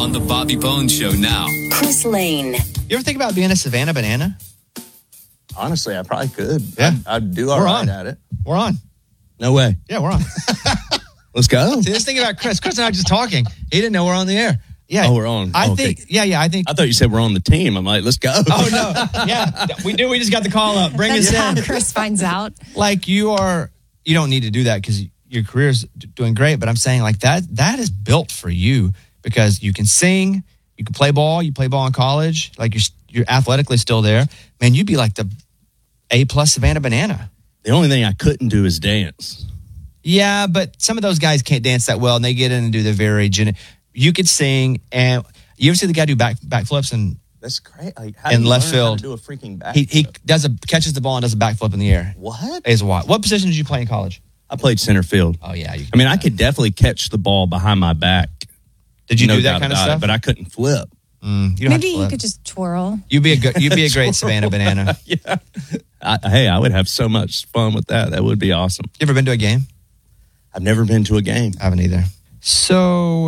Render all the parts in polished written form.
on the Bobby Bones Show now. Chris Lane. You ever think about being a Savannah Banana? Honestly, I probably could. Yeah. I'd do all right at it. We're on. No way. Yeah, we're on. Let's go. See, this thing about Chris. Chris and I were just talking. He didn't know we're on the air. Yeah. Oh, we're on. I Okay. think. Yeah. I think. I thought you said we're on the team. I'm like, let's go. Oh no. Yeah, we do. We just got the call up. Bring That's us how in. Chris finds out. Like you don't need to do that because your career's doing great. But I'm saying like that is built for you because you can sing, you can play ball. You play ball in college. Like you're athletically still there. Man, you'd be like the A+ Savannah Banana. The only thing I couldn't do is dance. Yeah, but some of those guys can't dance that well, and they get in and do the very. You could sing, and you ever see the guy do backflips and That's great. Like, in left field? Do a freaking back. He catches the ball and does a backflip in the air. What? Is what? What position did you play in college? I played center field. Oh yeah, I could definitely catch the ball behind my back. Did you No do that doubt kind of about stuff? it, but I couldn't flip. You don't have to Maybe you flip. could just twirl. You'd be a great Savannah Banana. Yeah. I would have so much fun with that. That would be awesome. You ever been to a game? I've never been to a game. I haven't either. So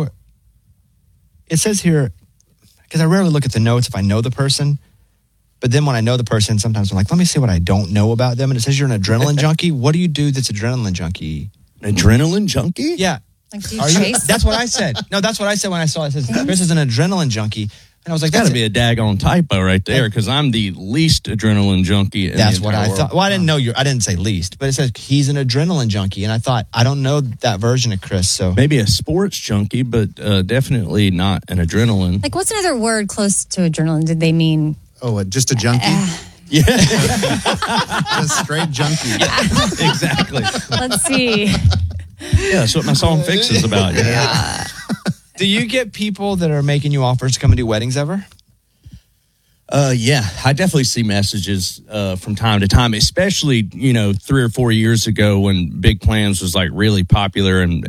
it says here, because I rarely look at the notes if I know the person, but then when I know the person, sometimes I'm like, let me see what I don't know about them. And it says you're an adrenaline junkie. What do you do that's adrenaline junkie? An adrenaline junkie? Yeah. Like, do you Are you? chase? That's what I said. No, that's what I said when I saw it. It says Chris is an adrenaline junkie. And I was like, Got that's to be a daggone typo right there because I'm the least adrenaline junkie in That's the what entire I world. thought. Well, I didn't know I didn't say least, but it says he's an adrenaline junkie. And I thought, I don't know that version of Chris. So Maybe a sports junkie, but definitely not an adrenaline. Like, what's another word close to adrenaline? Did they mean? Oh, just a junkie? Yeah, Just straight junkie. exactly. Let's see. Yeah, that's what my song Fix is about. Yeah. do you get people that are making you offers to come and do weddings ever? Yeah, I definitely see messages from time to time, especially, 3 or 4 years ago when Big Plans was like really popular and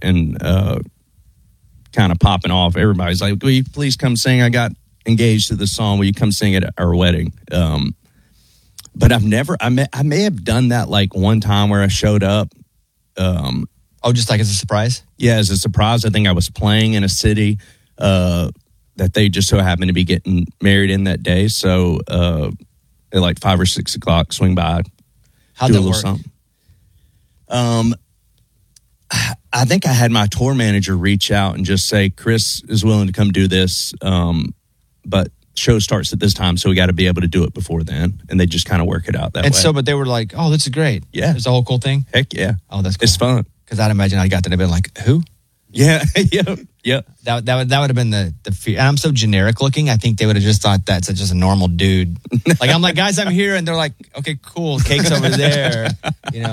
kind of popping off. Everybody's like, will you please come sing? I got engaged to the song. Will you come sing at our wedding? But I may have done that like one time where I showed up. Just like as a surprise? Yeah, as a surprise. I think I was playing in a city that they just so happened to be getting married in that day. So at like 5 or 6 o'clock, swing by. How'd do that a little work? something. I think I had my tour manager reach out and just say, Chris is willing to come do this, but show starts at this time, so we got to be able to do it before then. And they just kind of work it out that way. And so, but they were like, oh, this is great. Yeah. It's a whole cool thing. Heck yeah. Oh, that's cool. It's fun. Because I'd imagine I got to have been like, who? Yeah. Yep. That would have been the fear. And I'm so generic looking. I think they would have just thought that's just a normal dude. Like I'm like, guys, I'm here, and they're like, okay, cool. Cake's over there.